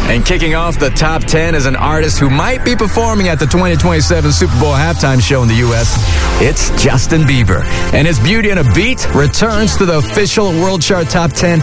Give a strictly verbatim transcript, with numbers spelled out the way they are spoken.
And kicking off the top ten is an artist who might be performing at the twenty twenty-seven Super Bowl halftime show in the U S. It's Justin Bieber. And his Beauty and a Beat returns to the official World Chart Top ten